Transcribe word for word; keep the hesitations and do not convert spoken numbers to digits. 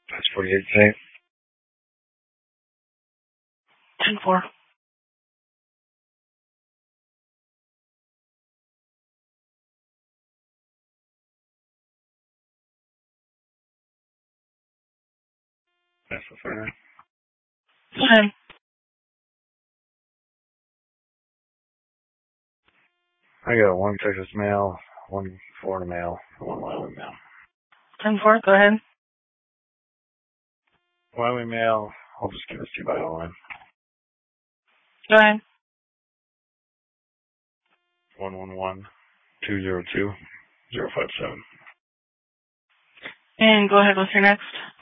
That's forty-eight today. ten four. That's the third. ten. I got one Texas mail, one Florida mail, one Wyoming mail. ten four, go ahead. Wyoming mail, I'll just give it to you by the line. Go ahead. one one one, two zero two, zero five seven. And go ahead, what's your next?